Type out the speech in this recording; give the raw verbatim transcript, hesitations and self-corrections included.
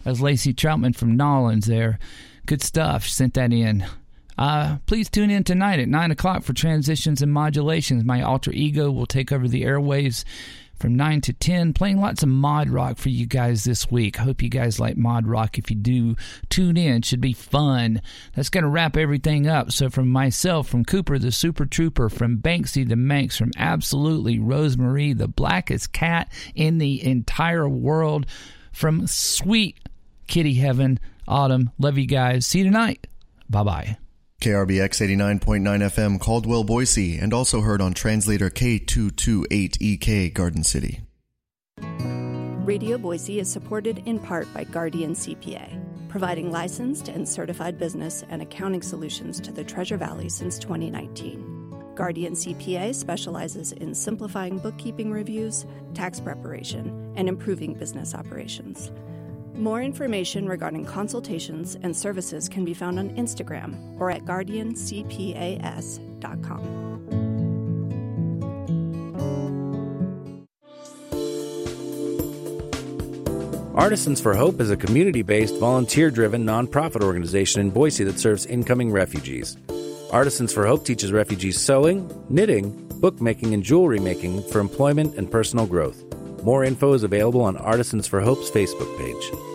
That was Lacey Troutman from Nollins there. Good stuff. Sent that in. Uh, please tune in tonight at nine o'clock for Transitions and Modulations. My alter ego will take over the airwaves from nine to ten, playing lots of mod rock for you guys this week. I hope you guys like mod rock. If you do, tune in. It should be fun. That's going to wrap everything up. So from myself, from Cooper the Super Trooper, from Banksy the Manx, from Absolutely Rosemarie, the blackest cat in the entire world, from sweet Kitty Heaven, Autumn. Love you guys. See you tonight. Bye-bye. K R B X eighty-nine point nine F M, Caldwell, Boise, and also heard on translator K two twenty-eight E K, Garden City. Radio Boise is supported in part by Guardian C P A, providing licensed and certified business and accounting solutions to the Treasure Valley since twenty nineteen. Guardian C P A specializes in simplifying bookkeeping reviews, tax preparation, and improving business operations. More information regarding consultations and services can be found on Instagram or at guardian c p a s dot com. Artisans for Hope is a community-based, volunteer-driven nonprofit organization in Boise that serves incoming refugees. Artisans for Hope teaches refugees sewing, knitting, bookmaking, and jewelry making for employment and personal growth. More info is available on Artisans for Hope's Facebook page.